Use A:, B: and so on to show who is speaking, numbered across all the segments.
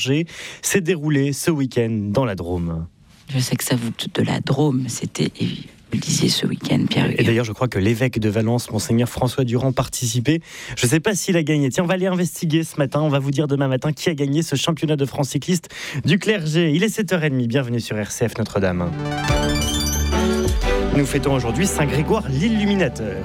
A: s'est déroulé ce week-end dans la Drôme.
B: Je sais que ça vous de la Drôme, c'était... Vous le disiez ce week-end, Pierre Hugues.
A: Et d'ailleurs, je crois que l'évêque de Valence, Monseigneur François Durand, participait. Je ne sais pas s'il a gagné. Tiens, on va aller investiguer ce matin. On va vous dire demain matin qui a gagné ce championnat de France cycliste du clergé. Il est 7h30. Bienvenue sur RCF Notre-Dame. Nous fêtons aujourd'hui Saint Grégoire l'Illuminateur.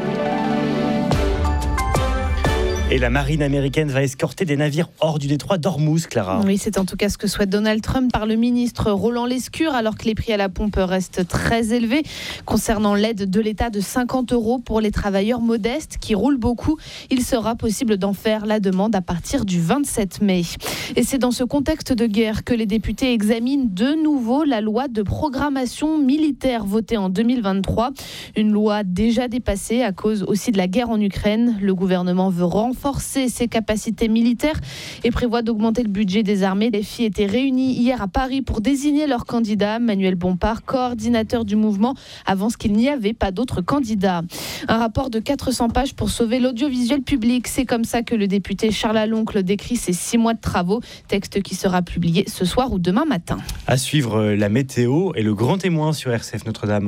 A: Et la marine américaine va escorter des navires hors du détroit d'Ormuz, Clara.
C: Oui, c'est en tout cas ce que souhaite Donald Trump par le ministre Roland Lescure, alors que les prix à la pompe restent très élevés. Concernant l'aide de l'État de 50 € pour les travailleurs modestes qui roulent beaucoup, il sera possible d'en faire la demande à partir du 27 mai. Et c'est dans ce contexte de guerre que les députés examinent de nouveau la loi de programmation militaire votée en 2023. Une loi déjà dépassée à cause aussi de la guerre en Ukraine. Le gouvernement veut renforcer ses capacités militaires et prévoit d'augmenter le budget des armées. Les filles étaient réunies hier à Paris pour désigner leur candidat. Manuel Bompard, coordinateur du mouvement, avance qu'il n'y avait pas d'autres candidats. Un rapport de 400 pages pour sauver l'audiovisuel public. C'est comme ça que le député Charles Aloncle décrit ses 6 mois de travaux. Texte qui sera publié ce soir ou demain matin.
A: À suivre la météo et le grand témoin sur RCF Notre-Dame.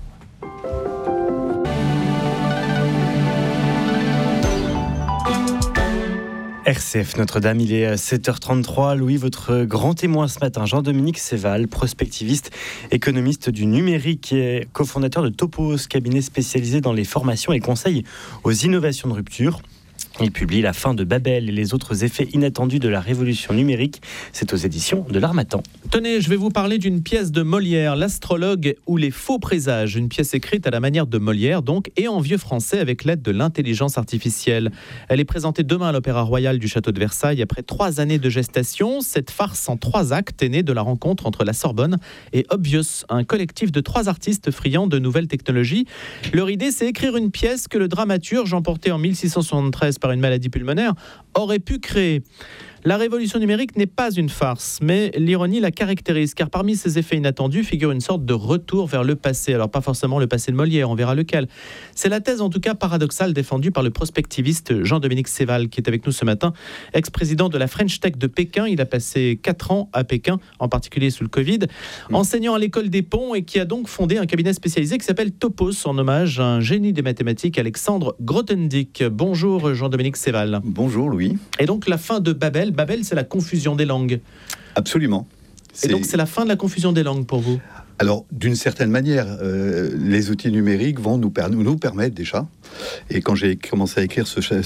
A: RCF Notre-Dame, il est 7h33. Louis, votre grand témoin ce matin, Jean-Dominique Séval, prospectiviste, économiste du numérique et cofondateur de Topos, cabinet spécialisé dans les formations et conseils aux innovations de rupture. Il publie La fin de Babel et les autres effets inattendus de la révolution numérique. C'est aux éditions de l'Harmattan.
D: Tenez, je vais vous parler d'une pièce de Molière, L'astrologue ou les faux présages. Une pièce écrite à la manière de Molière, donc, et en vieux français avec l'aide de l'intelligence artificielle. Elle est présentée demain à l'Opéra Royal du Château de Versailles. Après 3 années de gestation, cette farce en 3 actes est née de la rencontre entre la Sorbonne et Obvious, un collectif de 3 artistes friands de nouvelles technologies. Leur idée, c'est écrire une pièce que le dramaturge, emporté en 1673 par une maladie pulmonaire, aurait pu créer. La révolution numérique n'est pas une farce, mais l'ironie la caractérise, car parmi ces effets inattendus figure une sorte de retour vers le passé. Alors pas forcément le passé de Molière, on verra lequel. C'est la thèse en tout cas paradoxale défendue par le prospectiviste Jean-Dominique Séval, qui est avec nous ce matin, ex-président de la French Tech de Pékin. Il a passé 4 ans à Pékin, en particulier sous le Covid, enseignant à l'école des ponts et qui a donc fondé un cabinet spécialisé qui s'appelle Topos, en hommage à un génie des mathématiques, Alexandre Grothendieck. Bonjour Jean-Dominique Séval.
E: Bonjour Louis.
D: Et donc la fin de Babel. Babel, c'est la confusion des langues.
E: Absolument.
D: Et donc c'est la fin de la confusion des langues pour vous?
E: Alors, d'une certaine manière, les outils numériques vont nous permettre déjà. Et quand j'ai commencé à écrire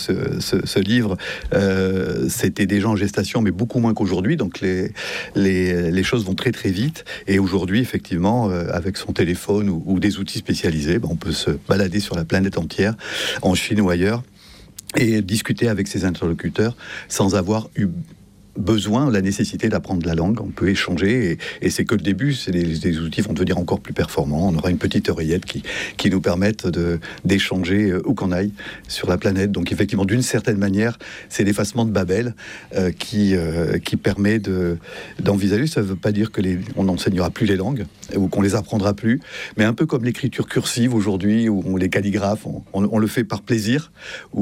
E: ce livre, c'était déjà en gestation, mais beaucoup moins qu'aujourd'hui. Donc, les choses vont très très vite. Et aujourd'hui, effectivement, avec son téléphone ou des outils spécialisés, on peut se balader sur la planète entière, en Chine ou ailleurs, et discuter avec ses interlocuteurs sans avoir eu besoin, la nécessité d'apprendre la langue. On peut échanger et c'est que le début. Les outils vont devenir encore plus performants. On aura une petite oreillette qui nous permette d'échanger où qu'on aille sur la planète. Donc effectivement, d'une certaine manière, c'est l'effacement de Babel qui permet d'envisager. Ça ne veut pas dire on n'enseignera plus les langues ou qu'on les apprendra plus, mais un peu comme l'écriture cursive aujourd'hui, où les calligraphes, on le fait par plaisir,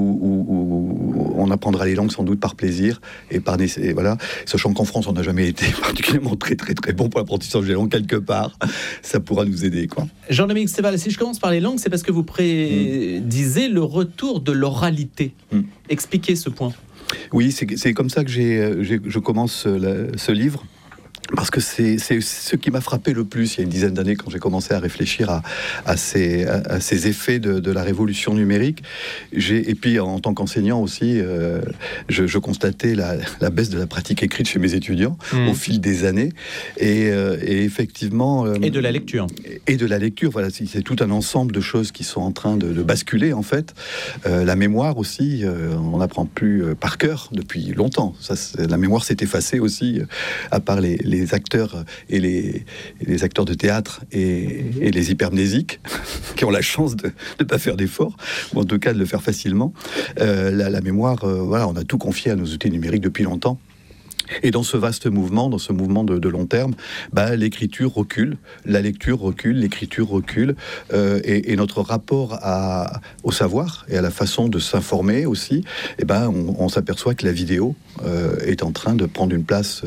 E: où on apprendra les langues sans doute par plaisir et par nécessité. Voilà. Sachant qu'en France, on n'a jamais été particulièrement très très très bon pour l'apprentissage des langues, quelque part, ça pourra nous aider, quoi.
D: Jean-Dominique Séval, si je commence par les langues, c'est parce que vous prédisez le retour de l'oralité. Expliquez ce point. Oui,
E: c'est comme ça que je commence ce livre. Parce que c'est ce qui m'a frappé le plus il y a une dizaine d'années quand j'ai commencé à réfléchir à ces effets de la révolution numérique. Et puis en tant qu'enseignant aussi, je constatais la baisse de la pratique écrite chez mes étudiants au fil des années. Et effectivement...
D: et de la lecture.
E: Et de la lecture, voilà, c'est tout un ensemble de choses qui sont en train de basculer en fait. La mémoire aussi, on n'apprend plus par cœur depuis longtemps. La mémoire s'est effacée aussi, à part les acteurs et les acteurs de théâtre et les hypermnésiques qui ont la chance de ne pas faire d'efforts, ou en tout cas de le faire facilement. La mémoire, voilà, on a tout confié à nos outils numériques depuis longtemps. Et dans ce vaste mouvement, dans ce mouvement de long terme, l'écriture recule, la lecture recule, l'écriture recule, et notre rapport au savoir et à la façon de s'informer aussi, on s'aperçoit que la vidéo est en train de prendre une place